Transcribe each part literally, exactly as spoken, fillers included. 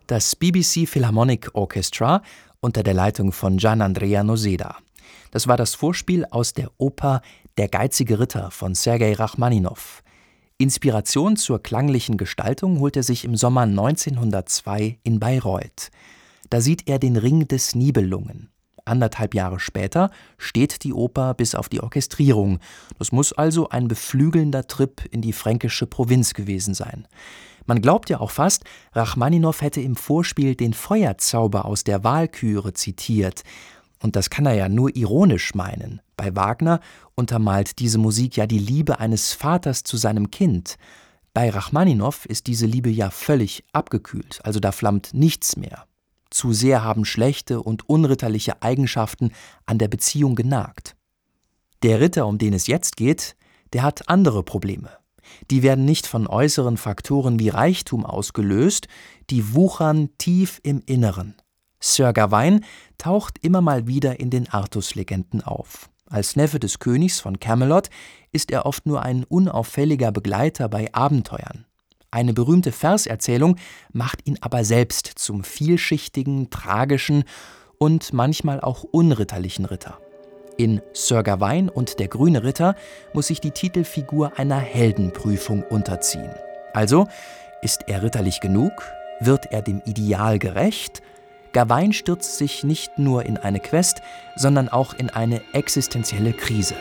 Das B B C Philharmonic Orchestra unter der Leitung von Gianandrea Noseda. Das war das Vorspiel aus der Oper Der geizige Ritter von Sergei Rachmaninow. Inspiration zur klanglichen Gestaltung holt er sich im Sommer neunzehnhundertzwei in Bayreuth. Da sieht er den Ring des Nibelungen. Anderthalb Jahre später steht die Oper bis auf die Orchestrierung. Das muss also ein beflügelnder Trip in die fränkische Provinz gewesen sein. Man glaubt ja auch fast, Rachmaninow hätte im Vorspiel den Feuerzauber aus der Walküre zitiert. Und das kann er ja nur ironisch meinen. Bei Wagner untermalt diese Musik ja die Liebe eines Vaters zu seinem Kind. Bei Rachmaninow ist diese Liebe ja völlig abgekühlt, also da flammt nichts mehr. Zu sehr haben schlechte und unritterliche Eigenschaften an der Beziehung genagt. Der Ritter, um den es jetzt geht, der hat andere Probleme. Die werden nicht von äußeren Faktoren wie Reichtum ausgelöst, die wuchern tief im Inneren. Sir Gawain taucht immer mal wieder in den Artus-Legenden auf. Als Neffe des Königs von Camelot ist er oft nur ein unauffälliger Begleiter bei Abenteuern. Eine berühmte Verserzählung macht ihn aber selbst zum vielschichtigen, tragischen und manchmal auch unritterlichen Ritter. In Sir Gawain und der grüne Ritter muss sich die Titelfigur einer Heldenprüfung unterziehen. Also, ist er ritterlich genug? Wird er dem Ideal gerecht? Gawain stürzt sich nicht nur in eine Quest, sondern auch in eine existenzielle Krise.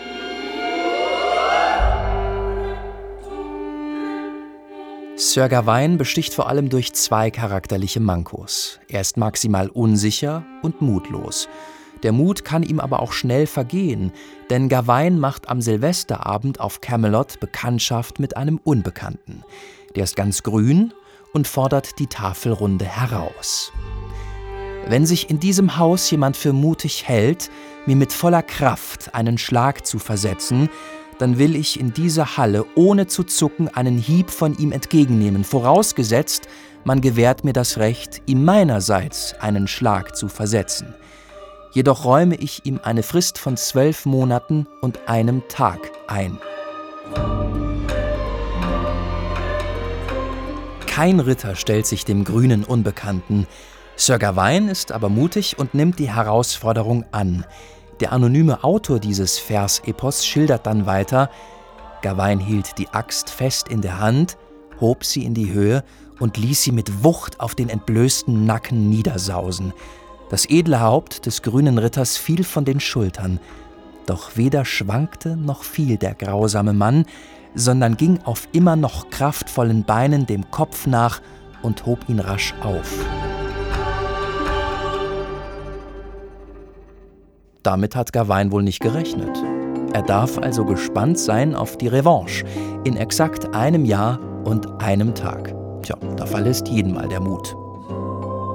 Sir Gawain besticht vor allem durch zwei charakterliche Mankos. Er ist maximal unsicher und mutlos. Der Mut kann ihm aber auch schnell vergehen, denn Gawain macht am Silvesterabend auf Camelot Bekanntschaft mit einem Unbekannten. Der ist ganz grün und fordert die Tafelrunde heraus. Wenn sich in diesem Haus jemand für mutig hält, mir mit voller Kraft einen Schlag zu versetzen, dann will ich in dieser Halle ohne zu zucken einen Hieb von ihm entgegennehmen, vorausgesetzt, man gewährt mir das Recht, ihm meinerseits einen Schlag zu versetzen. Jedoch räume ich ihm eine Frist von zwölf Monaten und einem Tag ein. Kein Ritter stellt sich dem grünen Unbekannten. Sir Gawain ist aber mutig und nimmt die Herausforderung an. Der anonyme Autor dieses Versepos schildert dann weiter: Gawain hielt die Axt fest in der Hand, hob sie in die Höhe und ließ sie mit Wucht auf den entblößten Nacken niedersausen. Das edle Haupt des grünen Ritters fiel von den Schultern. Doch weder schwankte noch fiel der grausame Mann, sondern ging auf immer noch kraftvollen Beinen dem Kopf nach und hob ihn rasch auf. Damit hat Gawain wohl nicht gerechnet. Er darf also gespannt sein auf die Revanche in exakt einem Jahr und einem Tag. Tja, da verlässt jeden mal der Mut.